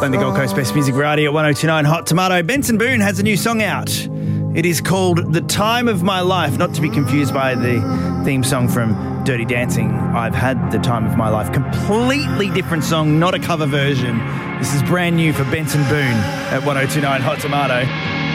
Playing the Gold Coast Best Music Variety at 1029 Hot Tomato. Benson Boone has a new song out. It is called The Time of My Life, not to be confused by the theme song from Dirty Dancing, I've Had the Time of My Life. Completely different song, not a cover version. This is brand new for Benson Boone at 1029 Hot Tomato.